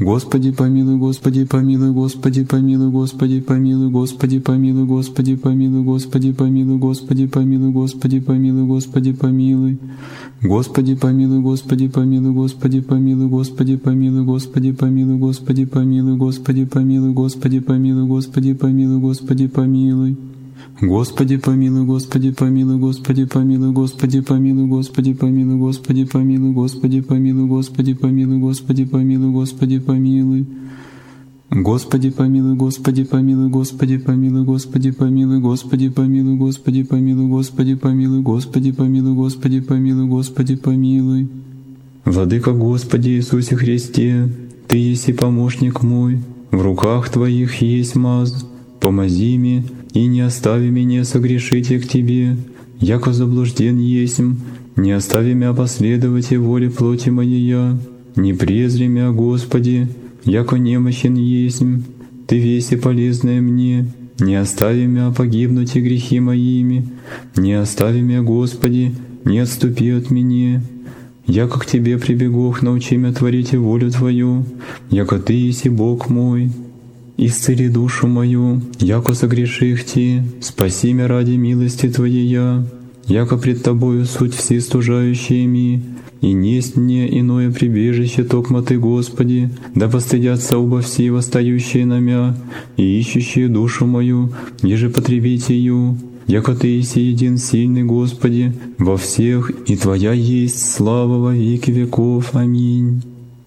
Господи помилуй, Господи помилуй, Господи помилуй, Господи помилуй, Господи помилуй, Господи помилуй, Господи помилуй, Господи помилуй, Господи помилуй, Господи помилуй. Господи помилуй, Господи помилуй, Господи помилуй, Господи помилуй, Господи помилуй, Господи помилуй, Господи помилуй, Господи помилуй, Господи помилуй, Господи помилуй. Господи помилуй, Господи помилуй, Господи помилуй, Господи помилуй, Господи помилуй, Господи помилуй, Господи помилуй, Господи помилуй, Господи помилуй, Господи помилуй. Господи помилуй, Господи помилуй, Господи помилуй, Господи помилуй, Господи помилуй, Господи помилуй, Господи помилуй, Господи помилуй, Господи помилуй, Господи помилуй. Владыка Господи Иисусе Христе, Ты еси помощник мой, в руках Твоих есть маз. Помози мне, и не остави меня согрешить к Тебе, яко заблужден есмь, не остави меня последовать и воле плоти моей, не презри меня, Господи, яко немощен есмь, Ты веси полезная мне, не остави меня погибнуть и грехи моими, не остави меня, Господи, не отступи от меня. Яко к Тебе прибегох, научи меня творить волю Твою, яко Ты еси Бог мой. Исцели душу мою, яко согреших Ти, спаси меня ради милости Твоей, яко пред Тобою суть все стужающими, и несть мне иное прибежище, токмо Ты, Господи, да постыдятся оба все восстающие на мя и ищущие душу мою, еже потребить ее, яко Ты еси един сильный, Господи, во всех, и Твоя есть слава во веки веков. Аминь.